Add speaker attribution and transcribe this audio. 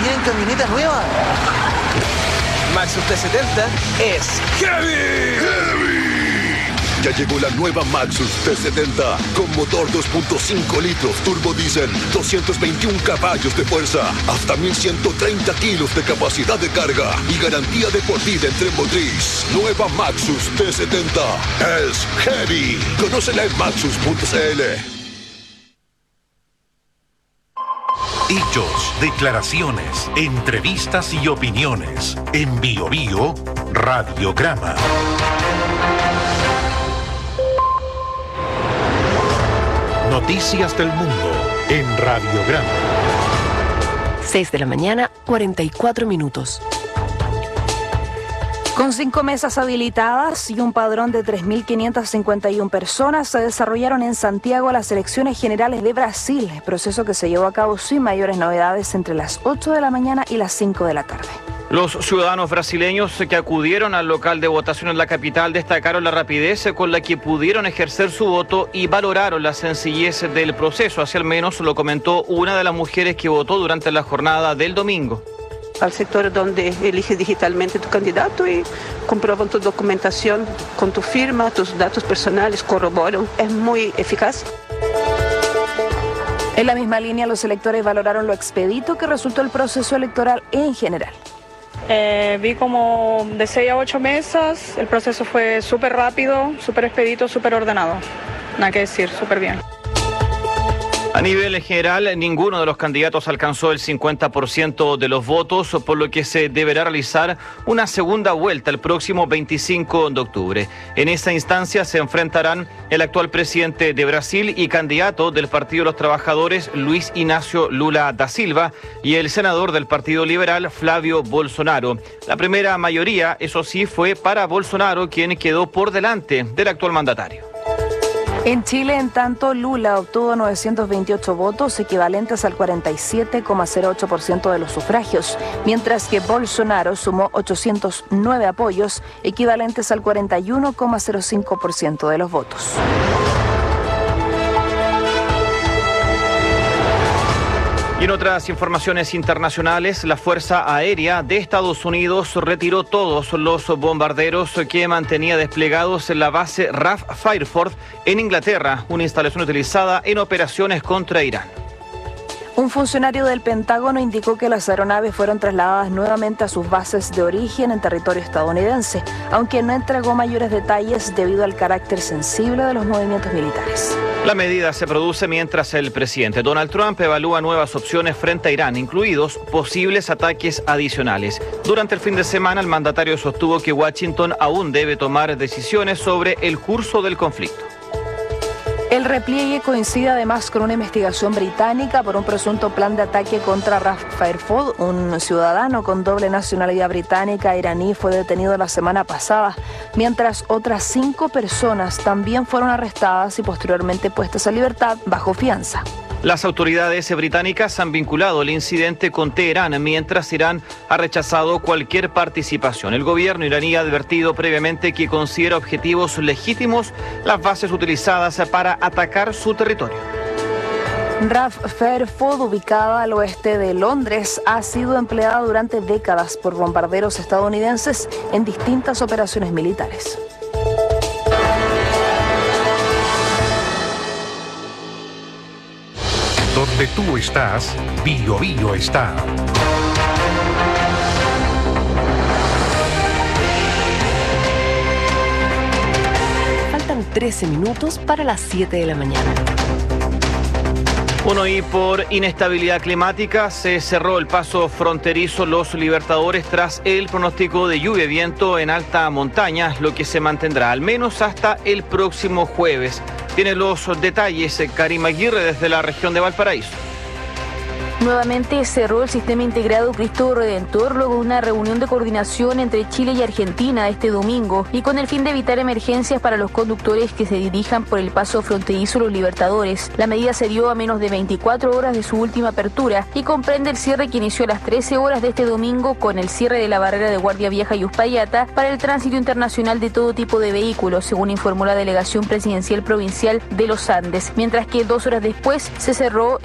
Speaker 1: vienen camioneta nueva.
Speaker 2: Maxus T70 es heavy.
Speaker 3: Ya llegó la nueva Maxus T70 con motor 2.5 litros turbo diésel, 221 caballos de fuerza, hasta 1130 kilos de capacidad de carga y garantía de por vida en tren motriz. Nueva Maxus T70 es heavy. Conócela en maxus.cl.
Speaker 4: Hechos, declaraciones, entrevistas y opiniones. En Bio Bio, Radiograma. Noticias del mundo en Radiograma.
Speaker 5: 6 de la mañana, 44 minutos.
Speaker 6: Con 5 mesas habilitadas y un padrón de 3.551 personas, se desarrollaron en Santiago las elecciones generales de Brasil, proceso que se llevó a cabo sin mayores novedades entre las 8 de la mañana y las 5 de la tarde.
Speaker 7: Los ciudadanos brasileños que acudieron al local de votación en la capital destacaron la rapidez con la que pudieron ejercer su voto y valoraron la sencillez del proceso. Así al menos lo comentó una de las mujeres que votó durante la jornada del domingo.
Speaker 8: Al sector donde eliges digitalmente tu candidato y comprueban tu documentación con tu firma, tus datos personales, corroboran. Es muy eficaz.
Speaker 6: En la misma línea, los electores valoraron lo expedito que resultó el proceso electoral en general.
Speaker 9: Vi como de 6 a 8 mesas, el proceso fue súper rápido, súper expedito, súper ordenado. Nada que decir, súper bien.
Speaker 7: A nivel general, ninguno de los candidatos alcanzó el 50% de los votos, por lo que se deberá realizar una segunda vuelta el próximo 25 de octubre. En esa instancia se enfrentarán el actual presidente de Brasil y candidato del Partido de los Trabajadores, Luis Inácio Lula da Silva, y el senador del Partido Liberal, Flávio Bolsonaro. La primera mayoría, eso sí, fue para Bolsonaro, quien quedó por delante del actual mandatario.
Speaker 6: En Chile, en tanto, Lula obtuvo 928 votos, equivalentes al 47,08% de los sufragios, mientras que Bolsonaro sumó 809 apoyos, equivalentes al 41,05% de los votos.
Speaker 7: Y en otras informaciones internacionales, la Fuerza Aérea de Estados Unidos retiró todos los bombarderos que mantenía desplegados en la base RAF Fairford en Inglaterra, una instalación utilizada en operaciones contra Irán.
Speaker 6: Un funcionario del Pentágono indicó que las aeronaves fueron trasladadas nuevamente a sus bases de origen en territorio estadounidense, aunque no entregó mayores detalles debido al carácter sensible de los movimientos militares.
Speaker 7: La medida se produce mientras el presidente Donald Trump evalúa nuevas opciones frente a Irán, incluidos posibles ataques adicionales. Durante el fin de semana, el mandatario sostuvo que Washington aún debe tomar decisiones sobre el curso del conflicto.
Speaker 6: El repliegue coincide además con una investigación británica por un presunto plan de ataque contra Raf Fairford. Un ciudadano con doble nacionalidad británica e iraní fue detenido la semana pasada, mientras otras 5 personas también fueron arrestadas y posteriormente puestas a libertad bajo fianza.
Speaker 7: Las autoridades británicas han vinculado el incidente con Teherán, mientras Irán ha rechazado cualquier participación. El gobierno iraní ha advertido previamente que considera objetivos legítimos las bases utilizadas para atacar su territorio.
Speaker 6: RAF Fairford, ubicada al oeste de Londres, ha sido empleada durante décadas por bombarderos estadounidenses en distintas operaciones militares.
Speaker 4: Donde tú estás, Bio Bio está.
Speaker 5: Faltan 13 minutos para las 7 de la mañana.
Speaker 7: Bueno, y por inestabilidad climática se cerró el paso fronterizo Los Libertadores tras el pronóstico de lluvia y viento en alta montaña, lo que se mantendrá al menos hasta el próximo jueves. Tiene los detalles Karima Aguirre desde la región de Valparaíso.
Speaker 10: Nuevamente cerró el sistema integrado Cristo Redentor luego de una reunión de coordinación entre Chile y Argentina este domingo y con el fin de evitar emergencias para los conductores que se dirijan por el paso fronterizo Los Libertadores. La medida se dio a menos de 24 horas de su última apertura y comprende el cierre que inició a las 13 horas de este domingo con el cierre de la barrera de Guardia Vieja y Uspallata para el tránsito internacional de todo tipo de vehículos, según informó la Delegación Presidencial Provincial de los Andes, mientras que 2 horas después se cerró